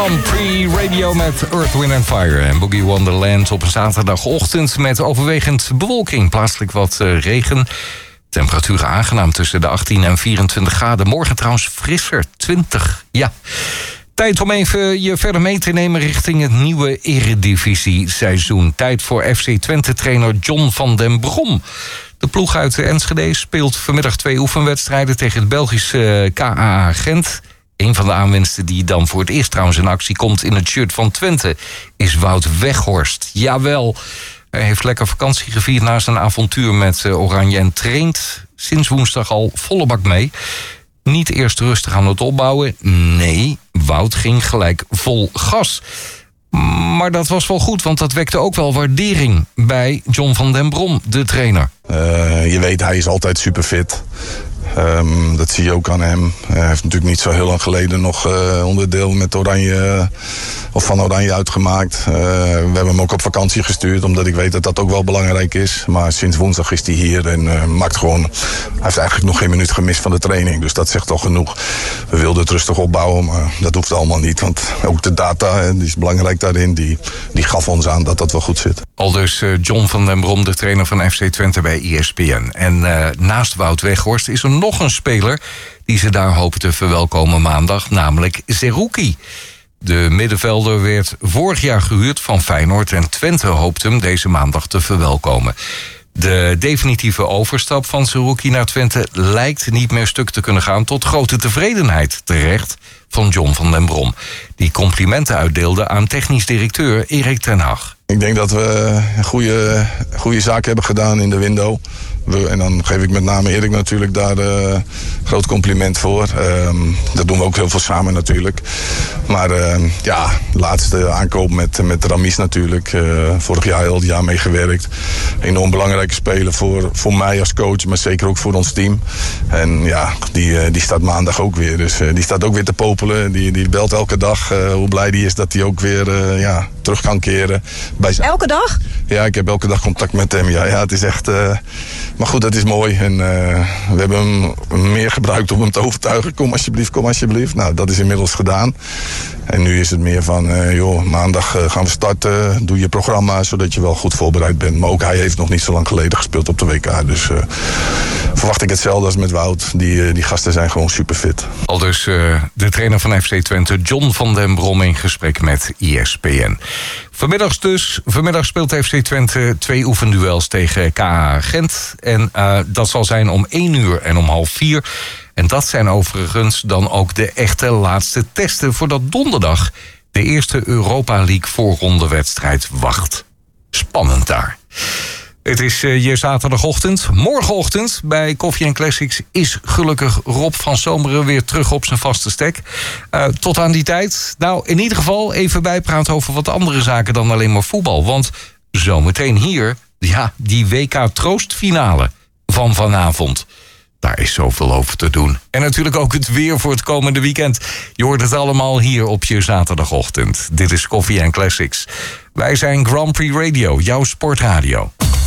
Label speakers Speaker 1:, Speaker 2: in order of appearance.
Speaker 1: Pre-radio met Earth, Wind & Fire en Boogie Wonderland op een zaterdagochtend met overwegend bewolking. Plaatselijk wat regen. Temperaturen aangenaam tussen de 18 en 24 graden. Morgen trouwens frisser, 20. Ja. Tijd om even je verder mee te nemen richting het nieuwe eredivisie-seizoen. Tijd voor FC Twente-trainer John van den Brom. De ploeg uit Enschede speelt vanmiddag 2 oefenwedstrijden tegen het Belgische KAA Gent. Een van de aanwinsten die dan voor het eerst trouwens in actie komt in het shirt van Twente is Wout Weghorst. Jawel, hij heeft lekker vakantie gevierd na zijn avontuur met Oranje en traint sinds woensdag al volle bak mee. Niet eerst rustig aan het opbouwen. Nee, Wout ging gelijk vol gas. Maar dat was wel goed, want dat wekte ook wel waardering bij John van den Brom, de trainer.
Speaker 2: Je weet, hij is altijd super fit. Dat zie je ook aan hem. Hij heeft natuurlijk niet zo heel lang geleden nog onderdeel met Oranje of van Oranje uitgemaakt. We hebben hem ook op vakantie gestuurd, omdat ik weet dat dat ook wel belangrijk is. Maar sinds woensdag is hij hier en maakt gewoon. Hij heeft eigenlijk nog geen minuut gemist van de training, dus dat zegt al genoeg. We wilden het rustig opbouwen, maar dat hoeft allemaal niet, want ook de data, die is belangrijk daarin, die gaf ons aan dat dat wel goed zit.
Speaker 1: Aldus John van den Brom, de trainer van FC Twente bij ESPN. En naast Wout Weghorst is er nog een speler die ze daar hopen te verwelkomen maandag, namelijk Zerouki. De middenvelder werd vorig jaar gehuurd van Feyenoord en Twente hoopt hem deze maandag te verwelkomen. De definitieve overstap van Zerouki naar Twente lijkt niet meer stuk te kunnen gaan, tot grote tevredenheid terecht van John van den Brom, die complimenten uitdeelde aan technisch directeur Erik ten Hag.
Speaker 2: Ik denk dat we een goede zaak hebben gedaan in de window. En dan geef ik met name Erik natuurlijk daar groot compliment voor. Dat doen we ook heel veel samen natuurlijk. Maar de laatste aankoop met Ramis natuurlijk. Vorig jaar heel het jaar meegewerkt. Enorm belangrijke speler voor mij als coach, maar zeker ook voor ons team. En ja, die staat maandag ook weer. Dus die staat ook weer te popelen. Die belt elke dag hoe blij die is dat hij ook weer terug kan keren.
Speaker 3: Elke dag?
Speaker 2: Ja, ik heb elke dag contact met hem. Ja, het is echt. Maar goed, dat is mooi. En we hebben hem meer gebruikt om hem te overtuigen. Kom alsjeblieft. Nou, dat is inmiddels gedaan. En nu is het meer van, maandag gaan we starten. Doe je programma, zodat je wel goed voorbereid bent. Maar ook hij heeft nog niet zo lang geleden gespeeld op de WK. Dus verwacht ik hetzelfde als met Wout. Die gasten zijn gewoon super fit.
Speaker 1: Aldus de trainer van FC Twente, John van den Brom, in gesprek met ESPN. Vanmiddag speelt FC Twente 2 oefenduels tegen KA Gent. En dat zal zijn om 1 uur en om 3:30. En dat zijn overigens dan ook de echte laatste testen voordat donderdag de eerste Europa League voorrondewedstrijd wacht. Spannend daar. Het is hier zaterdagochtend. Morgenochtend bij Koffie & Classics is gelukkig Rob van Zomeren weer terug op zijn vaste stek. Tot aan die tijd, nou in ieder geval even bijpraten over wat andere zaken dan alleen maar voetbal. Want zometeen hier, die WK troostfinale van vanavond. Daar is zoveel over te doen. En natuurlijk ook het weer voor het komende weekend. Je hoort het allemaal hier op je zaterdagochtend. Dit is Koffie & Classics. Wij zijn Grand Prix Radio, jouw sportradio.